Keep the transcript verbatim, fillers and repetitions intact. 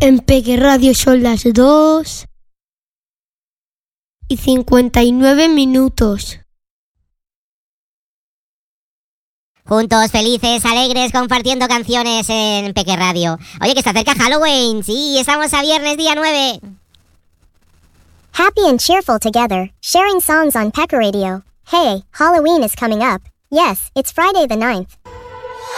En Peque Radio son las dos y cincuenta y nueve minutos. Juntos, felices, alegres, compartiendo canciones en Peque Radio. Oye, que se acerca Halloween. Sí, estamos a viernes, día nueve. Happy and cheerful together, sharing songs on Pecker Radio. Hey, Halloween is coming up. Yes, it's Friday the ninth.